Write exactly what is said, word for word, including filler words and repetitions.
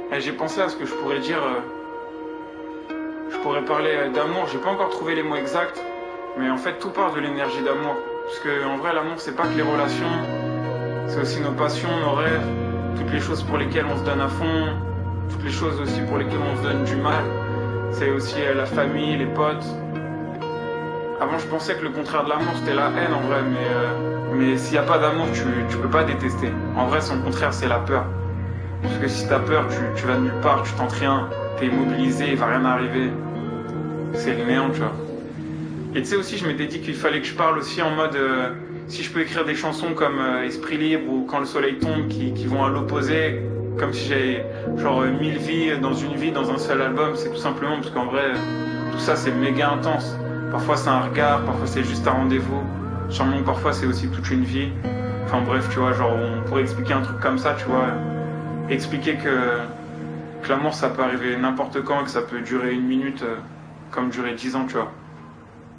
Et j'ai pensé à ce que je pourrais dire. euh, Je pourrais parler euh, d'amour. J'ai pas encore trouvé les mots exacts. Mais en fait, tout part de l'énergie d'amour. Parce que en vrai, l'amour, c'est pas que les relations. C'est aussi nos passions, nos rêves. Toutes les choses pour lesquelles on se donne à fond. Toutes les choses aussi pour lesquelles on se donne du mal. C'est aussi euh, la famille, les potes. Avant, je pensais que le contraire de l'amour, c'était la haine en vrai. Mais, euh, mais s'il n'y a pas d'amour, tu, tu peux pas détester. En vrai, son contraire, c'est la peur. Parce que si t'as peur, tu, tu vas nulle part, tu tentes rien, t'es immobilisé, il va rien arriver. C'est le néant, tu vois. Et tu sais aussi, je m'étais dit qu'il fallait que je parle aussi en mode, euh, si je peux écrire des chansons comme euh, Esprit libre ou Quand le soleil tombe, qui, qui vont à l'opposé, comme si j'avais genre euh, mille vies dans une vie, dans un seul album, c'est tout simplement parce qu'en vrai, tout ça c'est méga intense. Parfois c'est un regard, parfois c'est juste un rendez-vous. Sûrement parfois c'est aussi toute une vie. Enfin bref, tu vois, genre on pourrait expliquer un truc comme ça, tu vois. Expliquer que, que l'amour ça peut arriver n'importe quand et que ça peut durer une minute euh, comme durer dix ans, tu vois.